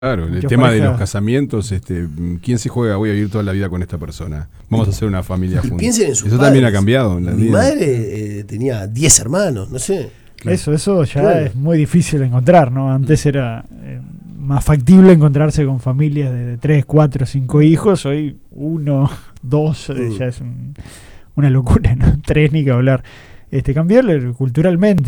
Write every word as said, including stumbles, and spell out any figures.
Claro, el Muchas tema parejas. de los casamientos, este, ¿quién se juega? Voy a vivir toda la vida con esta persona. Vamos a hacer una familia Y juntos. piensen en sus Eso padres. también ha cambiado en la Mi vida. madre eh, tenía diez hermanos, no sé. Claro. Eso, eso ya Claro. es muy difícil de encontrar, ¿no? Antes era eh, más factible encontrarse con familias de tres, cuatro, cinco hijos. Hoy uno, dos, eh, Mm. ya es un- una locura, ¿no? Tres ni que hablar. Este, cambiar culturalmente.